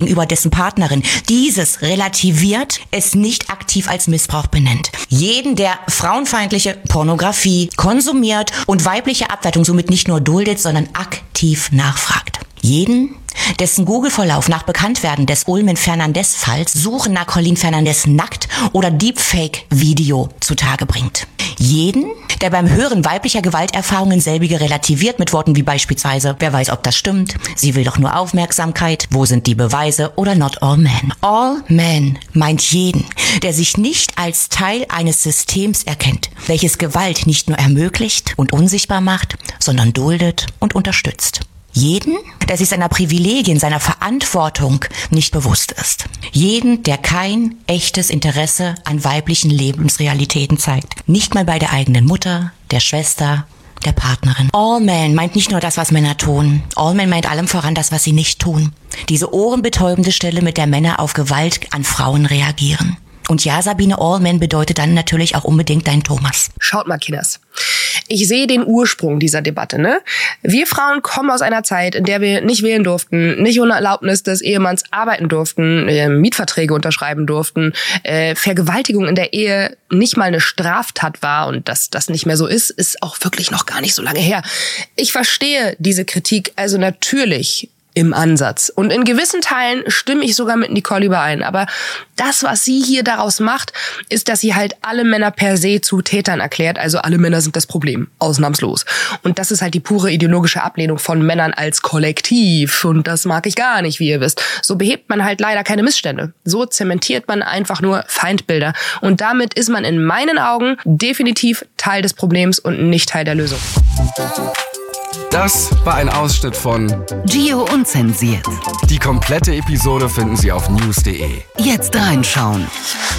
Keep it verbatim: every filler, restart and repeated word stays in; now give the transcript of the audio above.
gegenüber dessen Partnerin dieses relativiert, es nicht aktiv als Missbrauch benennt. Jeden, der frauenfeindliche Pornografie konsumiert und weibliche Abwertung somit nicht nur duldet, sondern aktiv nachfragt. Jeden, dessen Google-Verlauf nach Bekanntwerden des Ullman-Fernandes-Falls Suchen nach Colleen Fernandes nackt oder Deepfake-Video zutage bringt. Jeden, der beim Hören weiblicher Gewalterfahrungen selbige relativiert mit Worten wie beispielsweise, wer weiß, ob das stimmt, sie will doch nur Aufmerksamkeit, wo sind die Beweise oder not all men. All men meint jeden, der sich nicht als Teil eines Systems erkennt, welches Gewalt nicht nur ermöglicht und unsichtbar macht, sondern duldet und unterstützt. Jeden, der sich seiner Privilegien, seiner Verantwortung nicht bewusst ist. Jeden, der kein echtes Interesse an weiblichen Lebensrealitäten zeigt. Nicht mal bei der eigenen Mutter, der Schwester, der Partnerin. All men meint nicht nur das, was Männer tun. All men meint allem voran das, was sie nicht tun. Diese ohrenbetäubende Stelle, mit der Männer auf Gewalt an Frauen reagieren. Und ja, Sabine, all men bedeutet dann natürlich auch unbedingt dein Thomas. Schaut mal, Kinders. Ich sehe den Ursprung dieser Debatte, ne? Wir Frauen kommen aus einer Zeit, in der wir nicht wählen durften, nicht ohne Erlaubnis des Ehemanns arbeiten durften, äh, Mietverträge unterschreiben durften, äh, Vergewaltigung in der Ehe nicht mal eine Straftat war und dass das nicht mehr so ist, ist auch wirklich noch gar nicht so lange her. Ich verstehe diese Kritik also natürlich im Ansatz. Und in gewissen Teilen stimme ich sogar mit Nicole überein. Aber das, was sie hier daraus macht, ist, dass sie halt alle Männer per se zu Tätern erklärt. Also alle Männer sind das Problem, ausnahmslos. Und das ist halt die pure ideologische Ablehnung von Männern als Kollektiv. Und das mag ich gar nicht, wie ihr wisst. So behebt man halt leider keine Missstände. So zementiert man einfach nur Feindbilder. Und damit ist man in meinen Augen definitiv Teil des Problems und nicht Teil der Lösung. Das war ein Ausschnitt von Gio Unzensiert. Die komplette Episode finden Sie auf news punkt de. Jetzt reinschauen.